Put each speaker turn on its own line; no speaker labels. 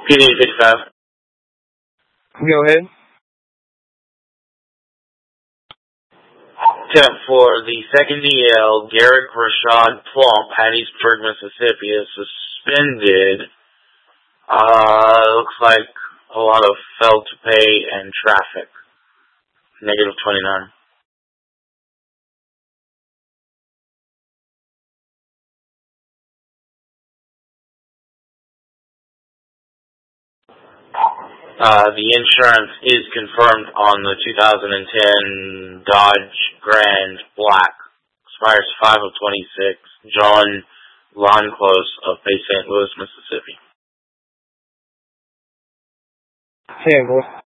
PD 55.
Go ahead.
10 for the second DL, Garrett Rashad Plump, Hattiesburg, Mississippi, is suspended. Looks like a lot of failed to pay and traffic. Negative 29. The insurance is confirmed on the 2010 Dodge Grand Black. Expires 5 of 26. John Lonclose of Bay St. Louis, Mississippi.
Hey, boy.